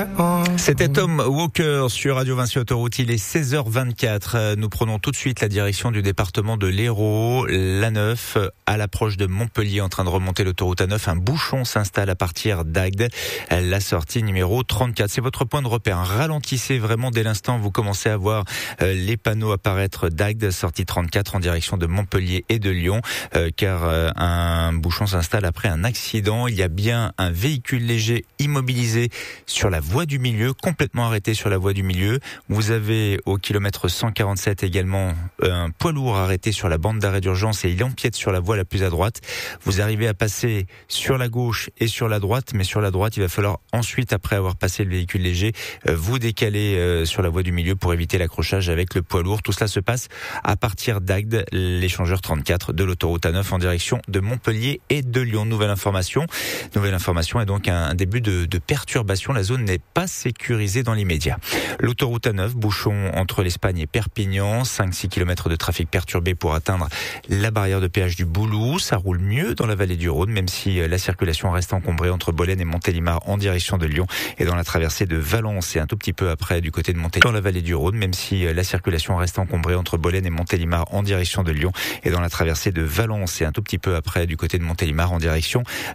C'était Tom Walker sur Radio Vinci Autoroute. Il est 16h24. Nous prenons tout de suite la direction du département de l'Hérault. l'A9, à l'approche de Montpellier, en train de remonter l'autoroute A9. Un bouchon s'installe à partir d'Agde. La sortie numéro 34. C'est votre point de repère. Ralentissez vraiment dès l'instant. Vous commencez à voir les panneaux apparaître d'Agde, sortie 34 en direction de Montpellier et de Lyon. Car un bouchon s'installe après un accident. Il y a bien un véhicule léger immobilisé sur la voie du milieu, complètement arrêté sur la voie du milieu. Vous avez au kilomètre 147 également un poids lourd arrêté sur la bande d'arrêt d'urgence et il empiète sur la voie la plus à droite. Vous arrivez à passer sur la gauche et sur la droite, mais sur la droite, il va falloir ensuite, après avoir passé le véhicule léger, vous décaler sur la voie du milieu pour éviter l'accrochage avec le poids lourd. Tout cela se passe à partir d'Agde, l'échangeur 34 de l'autoroute A9 en direction de Montpellier et de Lyon. Nouvelle information et donc un début de perturbation. La zone n'est pas sécurisée dans l'immédiat. L'autoroute A9, bouchon entre l'Espagne et Perpignan, 5-6 km de trafic perturbé pour atteindre la barrière de péage du Boulou. Ça roule mieux dans la vallée du Rhône, même si la circulation reste encombrée entre Bolène et Montélimar en direction de Lyon et dans la traversée de Valence et un tout petit peu après du côté de Montélimar dans la vallée du Rhône, même si la circulation reste encombrée entre Bolène et Montélimar en direction de Lyon et dans la traversée de Valence et un tout petit peu après du côté de Montélimar en direction